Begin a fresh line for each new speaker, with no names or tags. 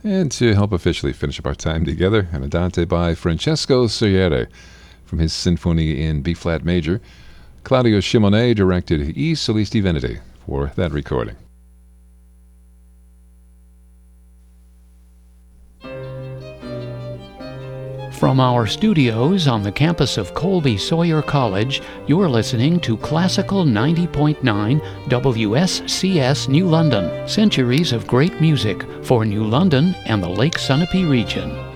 And to help officially finish up our time together, an Andante by Francesco Salieri from his Symphony in B-flat major. Claudio Simonet directed I Solisti Veneti for that recording.
From our studios on the campus of Colby Sawyer College, you're listening to Classical 90.9 WSCS New London, centuries of great music for New London and the Lake Sunapee region.